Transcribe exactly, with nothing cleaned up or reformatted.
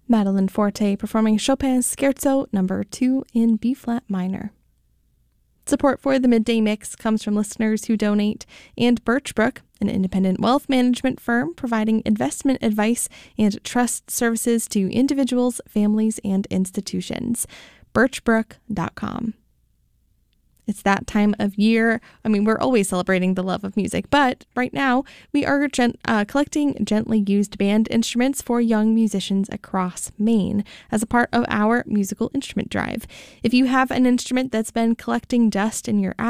Madeline Forte performing Chopin's Scherzo number two in B-flat minor. Support for the Midday Mix comes from listeners who donate and Birchbrook, an independent wealth management firm providing investment advice and trust services to individuals, families, and institutions. birchbrook dot com. It's that time of year. I mean, we're always celebrating the love of music, but right now we are gent- uh, collecting gently used band instruments for young musicians across Maine as a part of our musical instrument drive. If you have an instrument that's been collecting dust in your